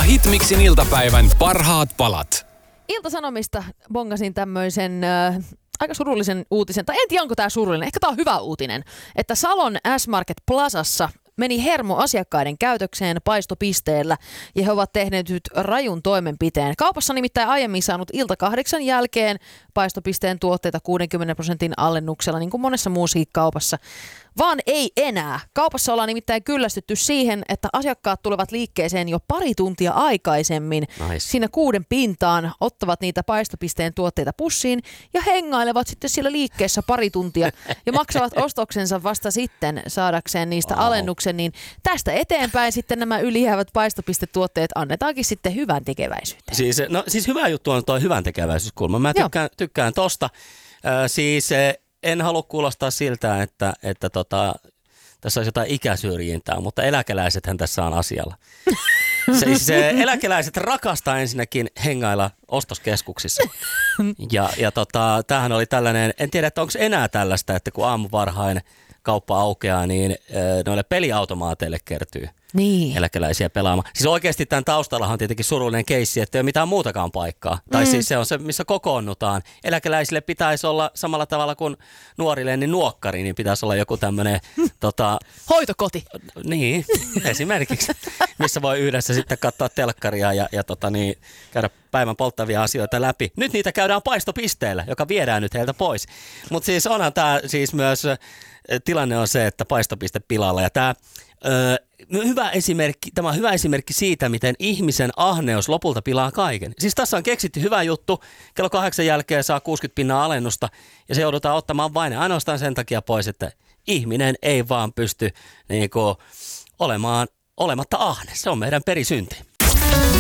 Hitmixin iltapäivän parhaat palat. Ilta-Sanomista bongasin tämmöisen aika surullisen uutisen, tai en tiedä onko tämä surullinen, ehkä tämä on hyvä uutinen, että Salon S-Market Plazassa meni hermo asiakkaiden käytökseen paistopisteellä ja he ovat tehneet nyt rajun toimenpiteen. Kaupassa nimittäin aiemmin saanut ilta 8 jälkeen paistopisteen tuotteita 60% alennuksella, niin kuin monessa muussakin kaupassa. Vaan ei enää. Kaupassa ollaan nimittäin kyllästytty siihen, että asiakkaat tulevat liikkeeseen jo pari tuntia aikaisemmin. Nice. Siinä 6 pintaan, ottavat niitä paistopisteen tuotteita pussiin ja hengailevat sitten siellä liikkeessä pari tuntia ja maksavat ostoksensa vasta sitten saadakseen niistä alennuksen. Niin tästä eteenpäin sitten nämä ylijäävät paistopistetuotteet annetaankin sitten hyvän tekeväisyyteen. Siis hyvä juttu on tuo hyvän tekeväisyyskulma. Mä tykkään tosta. En halua kuulostaa siltä, että tässä olisi jotain ikäsyrjintää, mutta eläkeläisethän tässä on asialla. Siis eläkeläiset rakastaa ensinnäkin hengailla ostoskeskuksissa. Ja tämähän oli tällainen, en tiedä, että onko enää tällaista, että kun aamuvarhain kauppa aukeaa, niin noille peliautomaateille kertyy eläkeläisiä pelaamaan. Siis oikeasti tämän taustallahan on tietenkin surullinen keissi, että ei ole mitään muutakaan paikkaa. Tai siis se on se, missä kokoonnutaan. Eläkeläisille pitäisi olla samalla tavalla kuin nuorille, niin nuokkari, niin pitäisi olla joku tämmöinen hoitokoti. Niin, esimerkiksi. Missä voi yhdessä sitten katsoa telkkaria ja käydä päivän polttavia asioita läpi. Nyt niitä käydään paistopisteellä, joka viedään nyt heiltä pois. Mutta siis onhan tämä siis myös, tilanne on se, että paistopiste pilalla ja tämä on hyvä esimerkki siitä, miten ihmisen ahneus lopulta pilaa kaiken. Siis tässä on keksitty hyvä juttu, kello 8 jälkeen saa 60% alennusta ja se joudutaan ottamaan vain ainoastaan sen takia pois, että ihminen ei vaan pysty olematta ahne. Se on meidän perisynti.